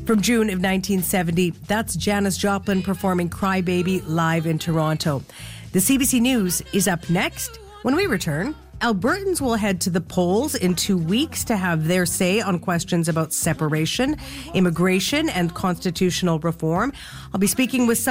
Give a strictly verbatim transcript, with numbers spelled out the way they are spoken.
from June of nineteen seventy. That's Janis Joplin performing Cry Baby live in Toronto. The C B C News is up next. When we return, Albertans will head to the polls in two weeks to have their say on questions about separation, immigration, and constitutional reform. I'll be speaking with some